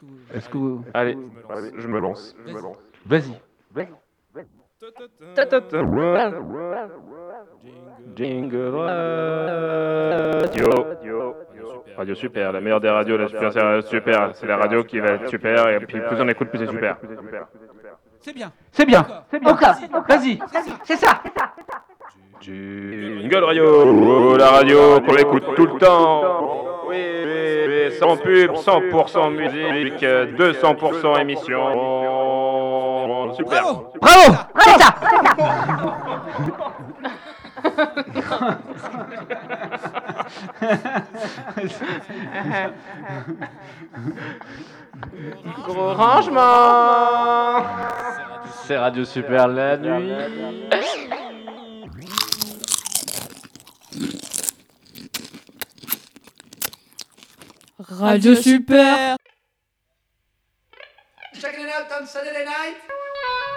Est-ce que vous... Allez, je me lance. Vas-y. Jingle Radio. Radio super, la meilleure des radios, la super, c'est super. C'est la radio qui va être super et puis plus on écoute, plus c'est super. C'est bien. C'est bien. Oka, Vas-y. C'est ça. Jingle Radio, la radio qu'on écoute tout le temps. Oui, sans pub, 100% musique, 200% émission. Super. Bravo. C'est ça. Gros rangement. C'est Radio Super la nuit. Radio Super. Checking it out on Saturday night.